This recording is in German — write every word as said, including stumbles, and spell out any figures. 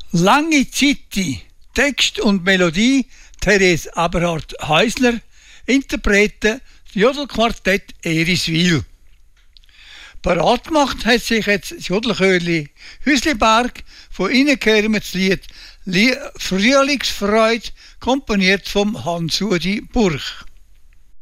Lange Zitti, Text und Melodie Therese Aberhard-Häusler, Interprete Jodelquartett Eriswil. Parat gemacht hat sich jetzt das Jodelchörli Hüsliberg, von ihnen hören wir das Lied Frühlingsfreude, komponiert vom Hans-Udi Burch.